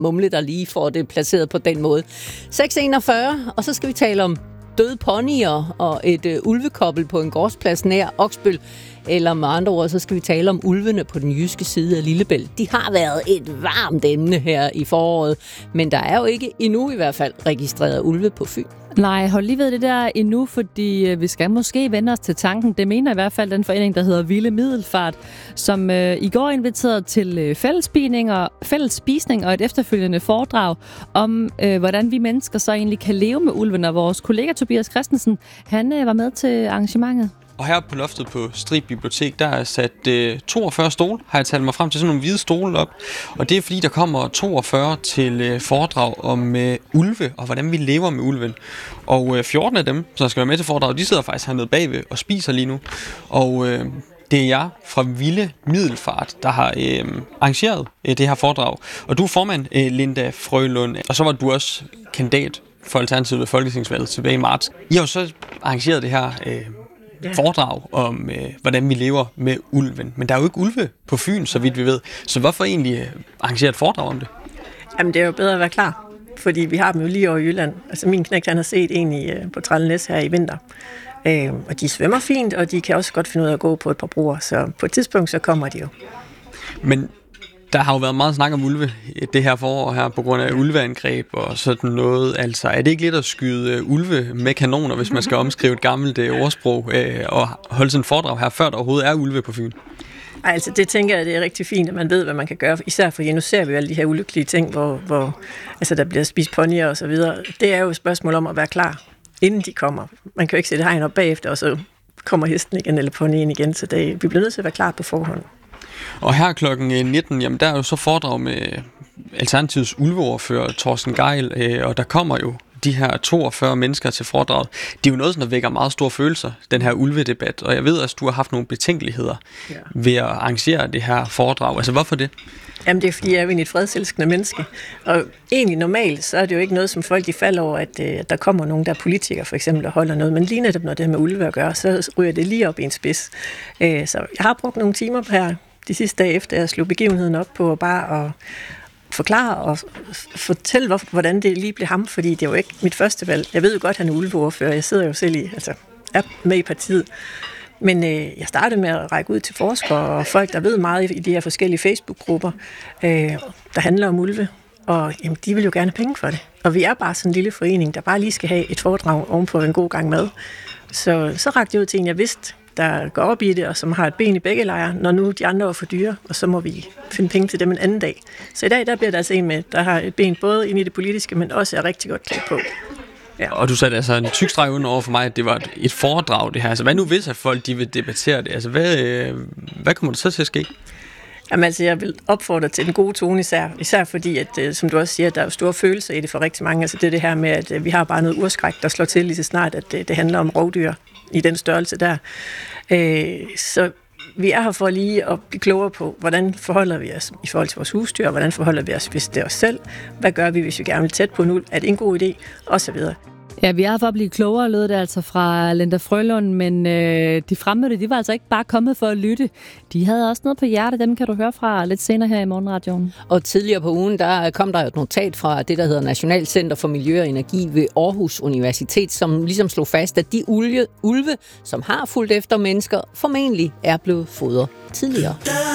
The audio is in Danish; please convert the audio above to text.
mumle, der lige får det placeret på den måde. 6:41, og så skal vi tale om døde ponyer og et ulvekobbel på en gårdsplads nær Oksbøl. Eller med andre ord, så skal vi tale om ulvene på den jyske side af Lillebælt. De har været et varmt emne her i foråret, men der er jo ikke endnu i hvert fald registreret ulve på Fyn. Nej, hold lige ved det der endnu, fordi vi skal måske vende os til tanken. Det mener i hvert fald den forening, der hedder Vilde Middelfart, som i går inviterede til fælles spisning og et efterfølgende foredrag om, hvordan vi mennesker så egentlig kan leve med ulven. Og vores kollega Tobias Christensen, han var med til arrangementet. Og her på loftet på Strib Bibliotek, der er sat 42 stole, har jeg talt mig frem til sådan nogle hvide stole op. Og det er fordi, der kommer 42 til foredrag om ulve og hvordan vi lever med ulven. Og 14 af dem, som skal være med til foredrag, de sidder faktisk hernede bagved og spiser lige nu. Og det er jeg fra Vilde Middelfart, der har arrangeret det her foredrag. Og du er formand, Linda Frølund, og så var du også kandidat for Alternativet ved Folketingsvalget tilbage i marts. I har jo så arrangeret det her foredrag om, hvordan vi lever med ulven. Men der er jo ikke ulve på Fyn, så vidt vi ved. Så hvorfor egentlig arrangere et foredrag om det? Jamen, det er jo bedre at være klar, fordi vi har dem jo lige over i Jylland. Altså, min knægt, han har set en på Trællenæs her i vinter. Og de svømmer fint, og de kan også godt finde ud af at gå på et par broer. Så på et tidspunkt, så kommer de jo. Men der har jo været meget snak om ulve det her forår her, på grund af ulveangreb og sådan noget. Altså, er det ikke lidt at skyde ulve med kanoner, hvis man skal omskrive et gammelt ordsprog, og holde sådan en foredrag her, før der overhovedet er ulve på Fyn? Ej, altså, det tænker jeg, det er rigtig fint, at man ved, hvad man kan gøre. Især for nu ser vi jo alle de her ulykkelige ting, hvor altså, der bliver spist ponyer og så videre. Det er jo et spørgsmål om at være klar, inden de kommer. Man kan jo ikke sætte hegn op bagefter, og så kommer hesten igen, eller ponyen igen. Så vi bliver nødt til at være klar på forhånd. Og her klokken 19, jamen der er jo så foredrag med Alternativets ulveordfører Torsten Gejl, og der kommer jo de her 42 mennesker til foredraget. Det er jo noget, der vækker meget store følelser, den her ulvedebat, og jeg ved også, du har haft nogle betænkeligheder ved at arrangere det her foredrag. Altså, hvorfor det? Jamen, det er, fordi jeg er jo et fredselskende menneske, og egentlig normalt, så er det jo ikke noget, som folk de falder over, at der kommer nogen, der er politikere for eksempel, og holder noget, men lige netop, når det har med ulve at gøre, så ryger det lige op i en spids. Så jeg har brugt nogle timer her de sidste dage efter, jeg slog begivenheden op på bare at forklare og fortælle, hvordan det lige blev ham, fordi det er jo ikke mit første valg. Jeg ved jo godt, at han er ulveordfører. Jeg sidder jo selv er med i partiet. Men jeg startede med at række ud til forskere og folk, der ved meget i de her forskellige Facebook-grupper, der handler om ulve. Og jamen, de vil jo gerne have penge for det. Og vi er bare sådan en lille forening, der bare lige skal have et foredrag ovenpå en god gang mad. Så rakte jeg ud til en, jeg vidste, der går op i det, og som har et ben i begge lejre, når nu de andre er for dyre, og så må vi finde penge til dem en anden dag. Så i dag, der bliver der altså en med, der har et ben både inde i det politiske, men også er rigtig godt klædt på. Ja. Og du satte altså en tyk streg uden over for mig, at det var et foredrag, det her. Altså, hvad nu hvis, at folk de vil debattere det? Altså, hvad kommer der så til at ske? Jamen altså, jeg vil opfordre til den gode tone især fordi, at som du også siger, der er jo store følelser i det for rigtig mange. Altså det er det her med, at vi har bare noget urskræk, der slår til lige så snart, at det handler om rovdyr i den størrelse der. Så vi er her for lige at blive klogere på, hvordan forholder vi os i forhold til vores husdyr, hvordan forholder vi os, hvis det er os selv, hvad gør vi, hvis vi gerne vil tæt på nu, er det en god idé, og så videre. Ja, vi er her for at blive klogere, lød det altså fra Linda Frølund, men de fremmødte, de var altså ikke bare kommet for at lytte. De havde også noget på hjertet, dem kan du høre fra lidt senere her i Morgenradioen. Og tidligere på ugen, der kom der et notat fra det, der hedder National Center for Miljø og Energi ved Aarhus Universitet, som ligesom slog fast, at de ulve, som har fulgt efter mennesker, formentlig er blevet fodret tidligere.